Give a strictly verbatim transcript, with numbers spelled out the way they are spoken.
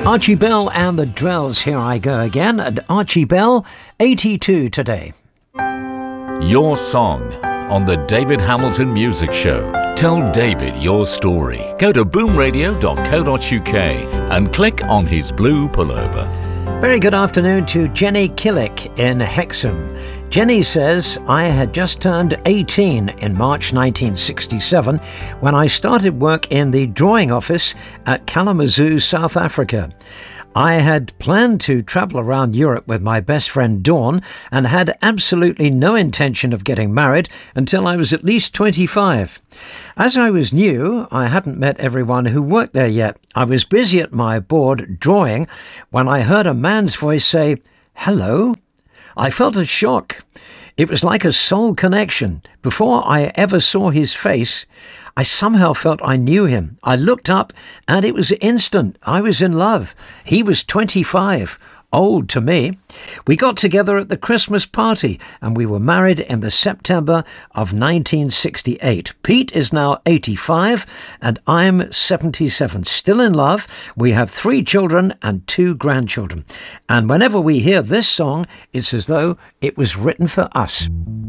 Archie Bell and the Drells, Here I Go Again, and Archie Bell, eighty-two today. Your song on the David Hamilton Music Show. Tell David your story. Go to boom radio dot co dot uk and click on his blue pullover. Very good afternoon to Jenny Killick in Hexham. Jenny says, I had just turned eighteen in March nineteen sixty-seven when I started work in the drawing office at Kalamazoo, South Africa. I had planned to travel around Europe with my best friend Dawn and had absolutely no intention of getting married until I was at least twenty-five. As I was new, I hadn't met everyone who worked there yet. I was busy at my board drawing when I heard a man's voice say, "Hello." I felt a shock. It was like a soul connection. Before I ever saw his face, I somehow felt I knew him. I looked up and it was instant. I was in love. He was twenty-five, old to me. We got together at the Christmas party and we were married in the September of nineteen sixty-eight. Pete is now eighty-five and I'm seventy-seven. Still in love. We have three children and two grandchildren. And whenever we hear this song, it's as though it was written for us.